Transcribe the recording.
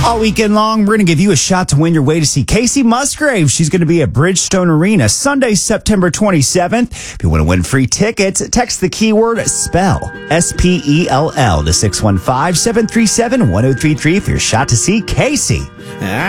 All weekend long, we're going to give you a shot to win your way to see Casey Musgrave. She's going to be at Bridgestone Arena Sunday, September 27th. If you want to win free tickets, text the keyword SPELL, SPELL, to 615-737-1033 for your shot to see Casey.